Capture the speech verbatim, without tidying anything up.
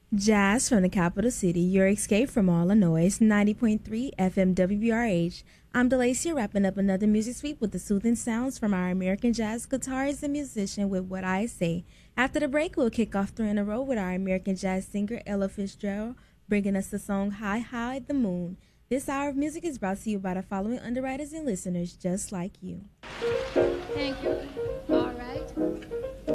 Jazz from the capital city, your escape from all the noise, ninety point three F M W B R H. I'm Delacia, wrapping up another music sweep with the soothing sounds from our American jazz guitarist and musician with What I Say. After the break, we'll kick off three in a row with our American jazz singer Ella Fitzgerald, bringing us the song High High the Moon. This hour of music is brought to you by the following underwriters and listeners just like you. Thank you. All right.